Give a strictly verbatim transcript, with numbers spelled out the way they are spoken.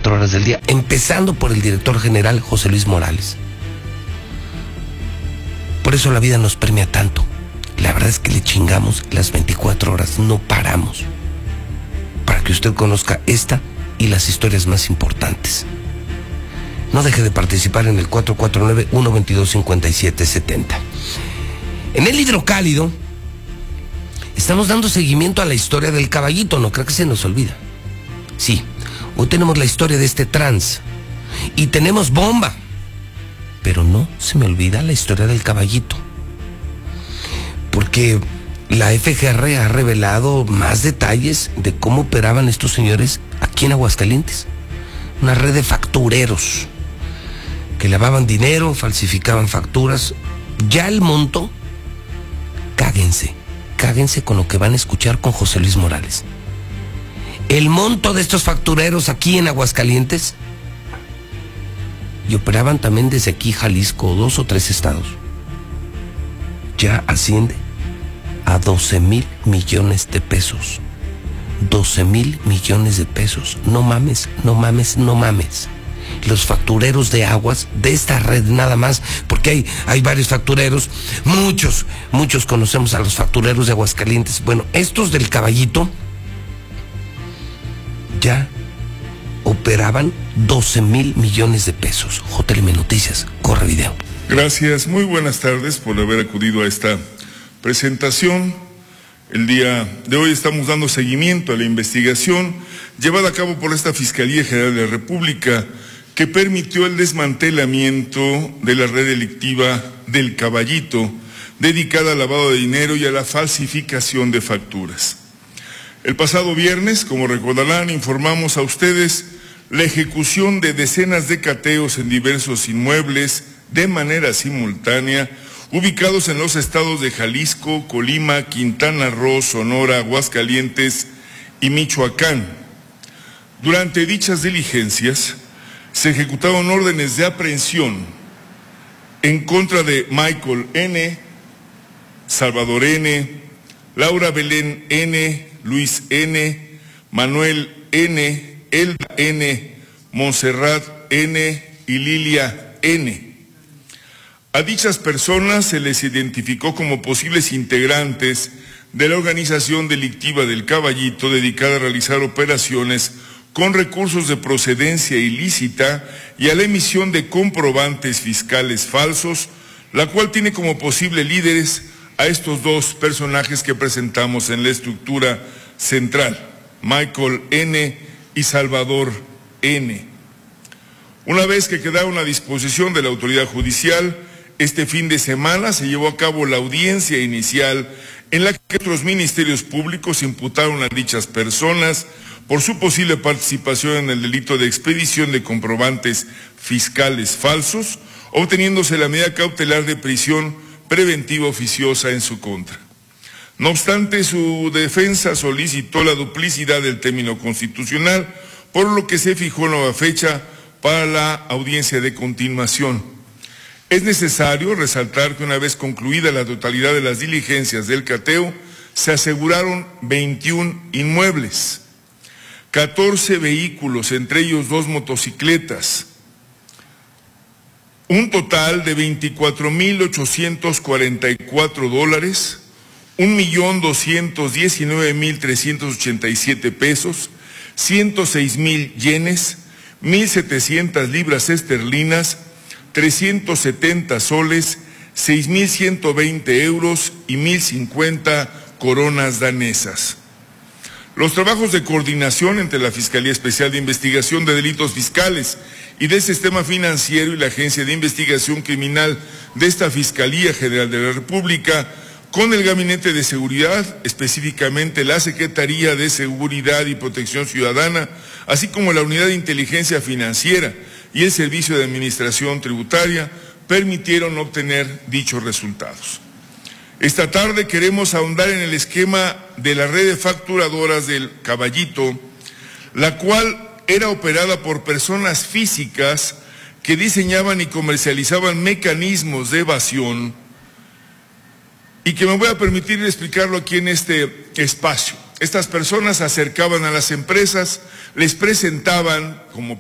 veinticuatro horas del día, empezando por el director general José Luis Morales. Por eso la vida nos premia tanto. La verdad es que le chingamos las veinticuatro horas, no paramos, para que usted conozca esta y las historias más importantes. No deje de participar en el cuatro cuatro nueve, uno dos dos, cinco siete siete cero. En el Hidrocálido estamos dando seguimiento a la historia del caballito, no creo que se nos olvida. Sí, hoy tenemos la historia de este trans y tenemos bomba, pero no se me olvida la historia del caballito, porque la F G R ha revelado más detalles de cómo operaban estos señores aquí en Aguascalientes. Una red de factureros que lavaban dinero, falsificaban facturas. Ya el monto, cáguense, cáguense con lo que van a escuchar con José Luis Morales. El monto de estos factureros aquí en Aguascalientes, y operaban también desde aquí Jalisco, dos o tres estados, ya asciende a doce mil millones de pesos. doce mil millones de pesos. No mames, no mames, no mames. Los factureros de aguas de esta red nada más, porque hay, hay varios factureros, muchos, muchos conocemos a los factureros de Aguascalientes. Bueno, estos del caballito ya operaban doce mil millones de pesos. J L M Noticias, corre video. Gracias, muy buenas tardes por haber acudido a esta presentación. El día de hoy estamos dando seguimiento a la investigación llevada a cabo por esta Fiscalía General de la República, que permitió el desmantelamiento de la red delictiva del Caballito, dedicada al lavado de dinero y a la falsificación de facturas. El pasado viernes, como recordarán, informamos a ustedes la ejecución de decenas de cateos en diversos inmuebles de manera simultánea, ubicados en los estados de Jalisco, Colima, Quintana Roo, Sonora, Aguascalientes y Michoacán. Durante dichas diligencias se ejecutaron órdenes de aprehensión en contra de Michael N., Salvador N., Laura Belén N., Luis N., Manuel N., Elda N., Montserrat N. y Lilia N. A dichas personas se les identificó como posibles integrantes de la organización delictiva del Caballito, dedicada a realizar operaciones con recursos de procedencia ilícita y a la emisión de comprobantes fiscales falsos, la cual tiene como posibles líderes a estos dos personajes que presentamos en la estructura central, Michael N. y Salvador N. Una vez que quedaron a disposición de la autoridad judicial, este fin de semana se llevó a cabo la audiencia inicial en la que otros ministerios públicos imputaron a dichas personas por su posible participación en el delito de expedición de comprobantes fiscales falsos, obteniéndose la medida cautelar de prisión preventiva oficiosa en su contra. No obstante, su defensa solicitó la duplicidad del término constitucional, por lo que se fijó nueva fecha para la audiencia de continuación. Es necesario resaltar que una vez concluida la totalidad de las diligencias del cateo, se aseguraron veintiún inmuebles, catorce vehículos, entre ellos dos motocicletas, un total de veinticuatro mil ochocientos cuarenta y cuatro dólares, un millón doscientos diecinueve mil trescientos ochenta y siete pesos, ciento seis mil yenes, mil setecientas libras esterlinas, trescientos setenta soles, seis mil ciento veinte euros y mil cincuenta coronas danesas. Los trabajos de coordinación entre la Fiscalía Especial de Investigación de Delitos Fiscales y del Sistema Financiero y la Agencia de Investigación Criminal de esta Fiscalía General de la República, con el Gabinete de Seguridad, específicamente la Secretaría de Seguridad y Protección Ciudadana, así como la Unidad de Inteligencia Financiera y el Servicio de Administración Tributaria, permitieron obtener dichos resultados. Esta tarde queremos ahondar en el esquema de la red de facturadoras del Caballito, la cual era operada por personas físicas que diseñaban y comercializaban mecanismos de evasión, y que me voy a permitir explicarlo aquí en este espacio. Estas personas se acercaban a las empresas, les presentaban como